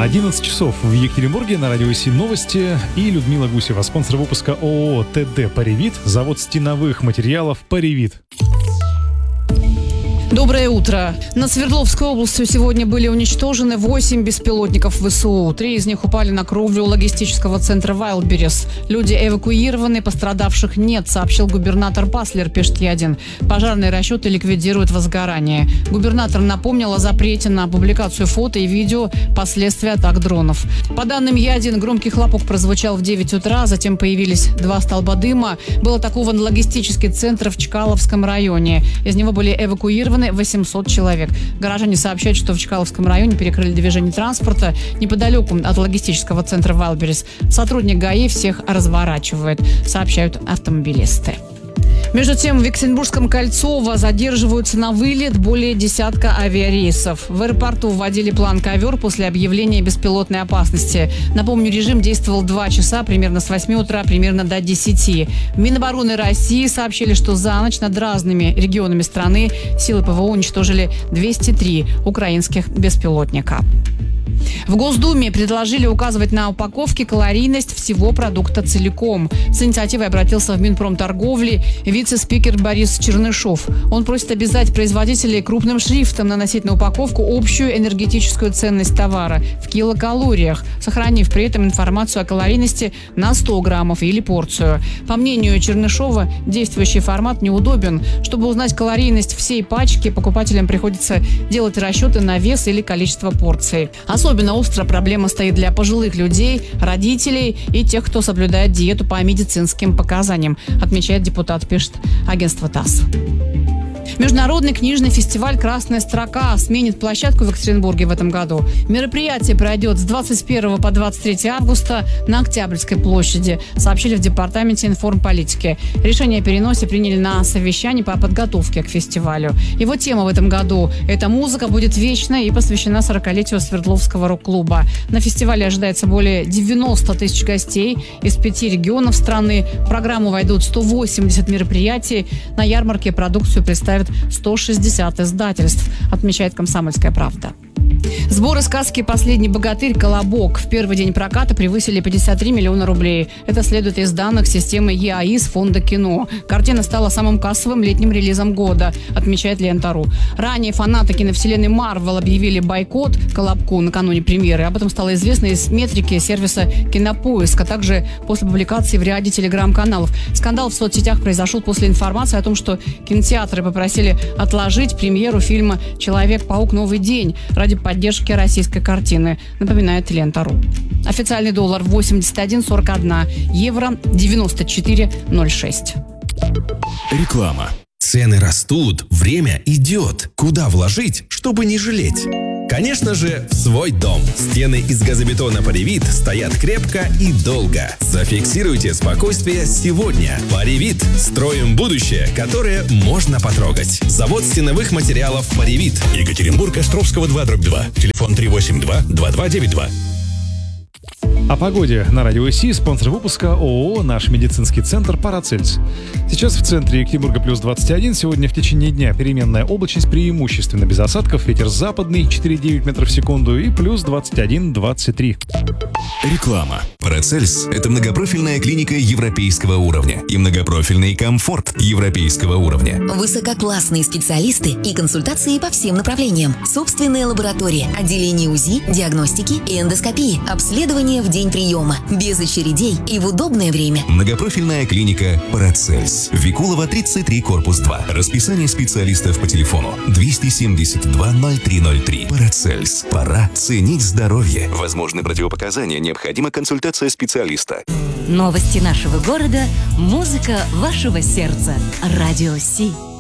11 часов в Екатеринбурге, на радио СИ новости, и Людмила Гусева, спонсор выпуска ООО ТД «Паривит», завод стеновых материалов «Паривит». Доброе утро. Над Свердловской областью сегодня были уничтожены 8 беспилотников ВСУ. 3 из них упали на кровлю логистического центра Вайлдберрис. Люди эвакуированы, пострадавших нет, сообщил губернатор Паслер, пишет Е1. Пожарные расчеты ликвидируют возгорание. Губернатор напомнил о запрете на публикацию фото и видео последствий атак дронов. По данным Е1, громкий хлопок прозвучал в 9 утра, затем появились 2 столба дыма. Был атакован логистический центр в Чкаловском районе. Из него были эвакуированы 800 человек. Горожане сообщают, что в Чкаловском районе перекрыли движение транспорта неподалеку от логистического центра Вайлдберрис. Сотрудник ГАИ всех разворачивает, сообщают автомобилисты. Между тем, в Екатеринбургском Кольцово задерживаются на вылет более десятка авиарейсов. В аэропорту вводили план «Ковер» после объявления беспилотной опасности. Напомню, режим действовал 2 часа, примерно с 8 утра, примерно до 10. В Минобороны России сообщили, что за ночь над разными регионами страны силы ПВО уничтожили 203 украинских беспилотника. В Госдуме предложили указывать на упаковке калорийность всего продукта целиком. С инициативой обратился в Минпромторговли вице-спикер Борис Чернышов. Он просит обязать производителей крупным шрифтом наносить на упаковку общую энергетическую ценность товара в килокалориях, сохранив при этом информацию о калорийности на 100 граммов или порцию. По мнению Чернышова, действующий формат неудобен. Чтобы узнать калорийность всей пачки, покупателям приходится делать расчеты на вес или количество порций. Особенно остро проблема стоит для пожилых людей, родителей и тех, кто соблюдает диету по медицинским показаниям, отмечает депутат, пишет агентство ТАСС. Международный книжный фестиваль «Красная строка» сменит площадку в Екатеринбурге в этом году. Мероприятие пройдет с 21 по 23 августа на Октябрьской площади, сообщили в Департаменте информполитики. Решение о переносе приняли на совещании по подготовке к фестивалю. Его тема в этом году – «Эта музыка будет вечной» и посвящена 40-летию Свердловского рок-клуба. На фестивале ожидается более 90 тысяч гостей из 5 регионов страны. В программу войдут 180 мероприятий. На ярмарке продукцию представят 160 издательств, отмечает «Комсомольская правда». Сборы сказки «Последний богатырь. Колобок» в первый день проката превысили 53 миллиона рублей. Это следует из данных системы ЕАИС Фонда кино. Картина стала самым кассовым летним релизом года, отмечает Лента.ру. Ранее фанаты киновселенной Марвел объявили бойкот «Колобку» накануне премьеры. Об этом стало известно из метрики сервиса «Кинопоиск», а также после публикации в ряде телеграм-каналов. Скандал в соцсетях произошел после информации о том, что кинотеатры попросили отложить премьеру фильма «Человек-паук. Новый день» ради поддержки российской картины, напоминает Лента.ру. Официальный доллар 81,41, евро 94,06. Реклама. Цены растут, время идет. Куда вложить, чтобы не жалеть? Конечно же, в свой дом. Стены из газобетона «Паривит» стоят крепко и долго. Зафиксируйте спокойствие сегодня. «Паривит» – строим будущее, которое можно потрогать. Завод стеновых материалов «Паривит». Екатеринбург, Островского 2/2. Телефон 382-2292. О погоде на радио СИ, спонсор выпуска ООО «Наш медицинский центр Парацельс». Сейчас в центре Екатеринбурга плюс 21, сегодня в течение дня переменная облачность, преимущественно без осадков, ветер западный 4,9 метров в секунду и плюс 21-23. Реклама. Парацельс – это многопрофильная клиника европейского уровня и многопрофильный комфорт европейского уровня. Высококлассные специалисты и консультации по всем направлениям. Собственная лаборатория, отделение УЗИ, диагностики и эндоскопии, обследование в день приема, без очередей и в удобное время. Многопрофильная клиника «Парацельс». Викулова, 33, корпус 2. Расписание специалистов по телефону 272-0303. «Парацельс». Пора ценить здоровье. Возможны противопоказания, необходима консультация специалиста. Новости нашего города, музыка вашего сердца. Радио СИ.